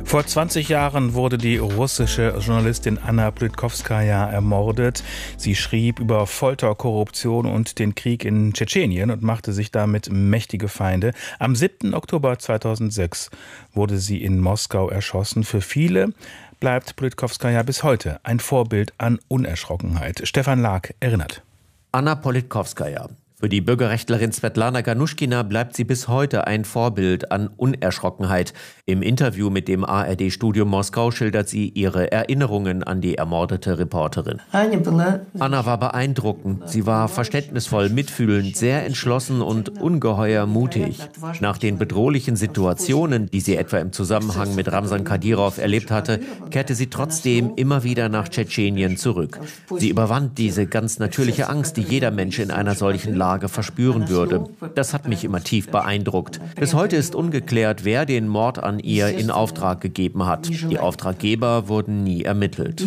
Vor 20 Jahren wurde die russische Journalistin Anna Politkowskaja ermordet. Sie schrieb über Folter, Korruption und den Krieg in Tschetschenien und machte sich damit mächtige Feinde. Am 7. Oktober 2006 wurde sie in Moskau erschossen. Für viele bleibt Politkowskaja bis heute ein Vorbild an Unerschrockenheit. Stefan Lag erinnert. Anna Politkowskaja. Für die Bürgerrechtlerin Svetlana Ganushkina bleibt sie bis heute ein Vorbild an Unerschrockenheit. Im Interview mit dem ARD-Studio Moskau schildert sie ihre Erinnerungen an die ermordete Reporterin. Anna war beeindruckend. Sie war verständnisvoll, mitfühlend, sehr entschlossen und ungeheuer mutig. Nach den bedrohlichen Situationen, die sie etwa im Zusammenhang mit Ramsan Kadyrov erlebt hatte, kehrte sie trotzdem immer wieder nach Tschetschenien zurück. Sie überwand diese ganz natürliche Angst, die jeder Mensch in einer solchen Lage verspüren würde. Das hat mich immer tief beeindruckt. Bis heute ist ungeklärt, wer den Mord an ihr in Auftrag gegeben hat. Die Auftraggeber wurden nie ermittelt.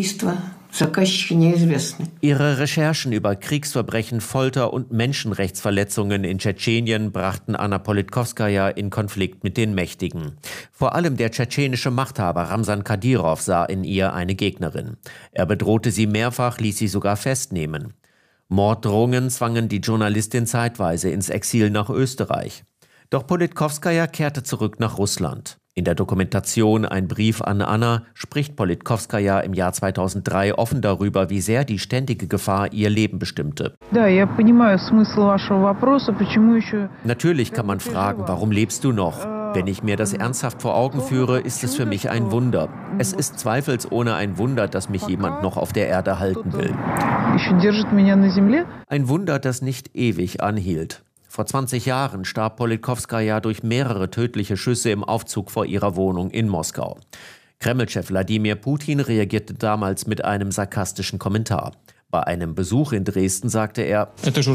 Ihre Recherchen über Kriegsverbrechen, Folter und Menschenrechtsverletzungen in Tschetschenien brachten Anna Politkowskaja in Konflikt mit den Mächtigen. Vor allem der tschetschenische Machthaber Ramsan Kadyrov sah in ihr eine Gegnerin. Er bedrohte sie mehrfach, ließ sie sogar festnehmen. Morddrohungen zwangen die Journalistin zeitweise ins Exil nach Österreich. Doch Politkowskaja kehrte zurück nach Russland. In der Dokumentation Ein Brief an Anna spricht Politkowskaja im Jahr 2003 offen darüber, wie sehr die ständige Gefahr ihr Leben bestimmte. Natürlich kann man fragen, warum lebst du noch? Wenn ich mir das ernsthaft vor Augen führe, ist es für mich ein Wunder. Es ist zweifelsohne ein Wunder, dass mich jemand noch auf der Erde halten will. Ein Wunder, das nicht ewig anhielt. Vor 20 Jahren starb Politkowskaja durch mehrere tödliche Schüsse im Aufzug vor ihrer Wohnung in Moskau. Kremlchef Wladimir Putin reagierte damals mit einem sarkastischen Kommentar. Bei einem Besuch in Dresden sagte er: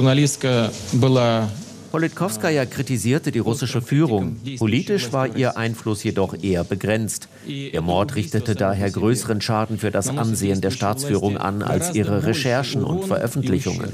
Politkowskaja kritisierte die russische Führung. Politisch war ihr Einfluss jedoch eher begrenzt. Ihr Mord richtete daher größeren Schaden für das Ansehen der Staatsführung an als ihre Recherchen und Veröffentlichungen.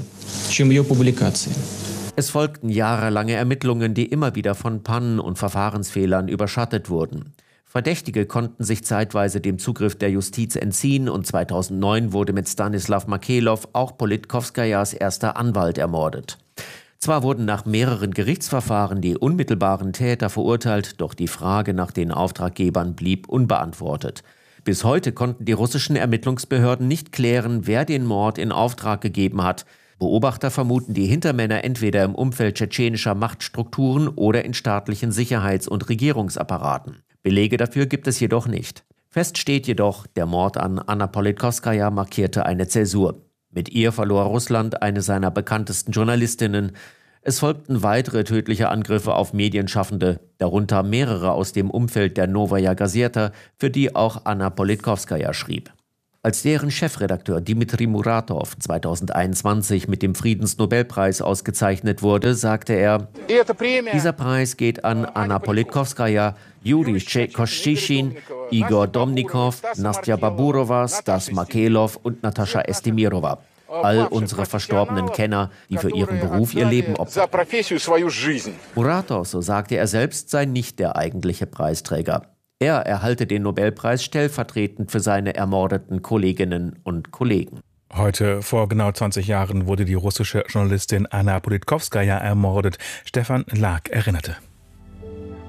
Es folgten jahrelange Ermittlungen, die immer wieder von Pannen und Verfahrensfehlern überschattet wurden. Verdächtige konnten sich zeitweise dem Zugriff der Justiz entziehen und 2009 wurde mit Stanislav Makelov auch Politkowskajas erster Anwalt ermordet. Zwar wurden nach mehreren Gerichtsverfahren die unmittelbaren Täter verurteilt, doch die Frage nach den Auftraggebern blieb unbeantwortet. Bis heute konnten die russischen Ermittlungsbehörden nicht klären, wer den Mord in Auftrag gegeben hat. Beobachter vermuten die Hintermänner entweder im Umfeld tschetschenischer Machtstrukturen oder in staatlichen Sicherheits- und Regierungsapparaten. Belege dafür gibt es jedoch nicht. Fest steht jedoch, der Mord an Anna Politkowskaja markierte eine Zäsur. Mit ihr verlor Russland eine seiner bekanntesten Journalistinnen. Es folgten weitere tödliche Angriffe auf Medienschaffende, darunter mehrere aus dem Umfeld der Novaya Gazeta, für die auch Anna Politkowskaja schrieb. Als deren Chefredakteur Dmitri Muratov 2021 mit dem Friedensnobelpreis ausgezeichnet wurde, sagte er: Dieser Preis geht an Anna Politkowskaja, Juri Koschishin, Igor Domnikov, Nastja Baburova, Stas Makelov und Natascha Estimirova. All unsere verstorbenen Kenner, die für ihren Beruf ihr Leben opferten. Muratov, so sagte er selbst, sei nicht der eigentliche Preisträger. Er erhalte den Nobelpreis stellvertretend für seine ermordeten Kolleginnen und Kollegen. Heute vor genau 20 Jahren wurde die russische Journalistin Anna Politkowskaja ermordet. Stefan Lag erinnerte.